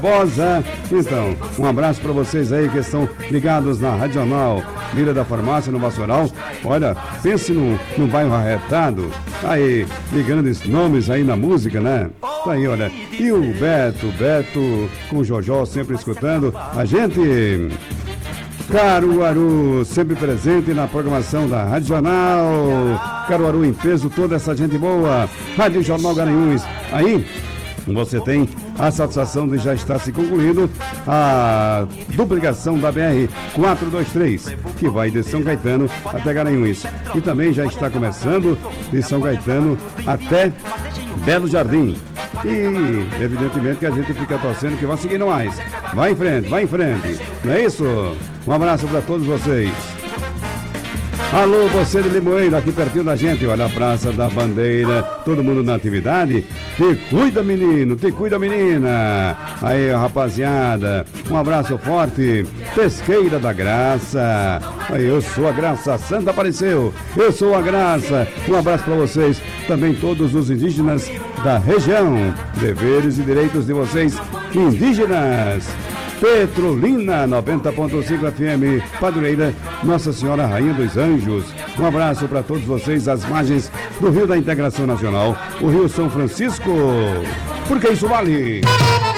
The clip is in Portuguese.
Bosa. Então, um abraço para vocês aí que estão ligados na Regional, Vila da Farmácia, no Vassoural. Olha, pense no bairro arretado, aí, ligando esses nomes aí na música, né? Tá aí, olha, e o Beto com o Jojó sempre escutando a gente. Caruaru, sempre presente na programação da Rádio Jornal. Caruaru em peso, toda essa gente boa. Rádio Jornal Garanhuns. Aí, você tem a satisfação de já estar se concluindo a duplicação da BR-423, que vai de São Caetano até Garanhuns. E também já está começando de São Caetano até Belo Jardim. E, evidentemente, que a gente fica torcendo que vai seguindo mais. Vai em frente. Não é isso? Um abraço para todos vocês. Alô, você de Limoeiro, aqui pertinho da gente, olha a Praça da Bandeira, todo mundo na atividade. Te cuida, menino, te cuida, menina. Aí, rapaziada, um abraço forte. Pesqueira da Graça. Aí, eu sou a Graça, Santa apareceu. Eu sou a Graça. Um abraço para vocês, também todos os indígenas da região. Deveres e direitos de vocês, indígenas. Petrolina 90.5 FM, Padroeira, Nossa Senhora Rainha dos Anjos. Um abraço para todos vocês, às margens do Rio da Integração Nacional, o Rio São Francisco, porque isso vale.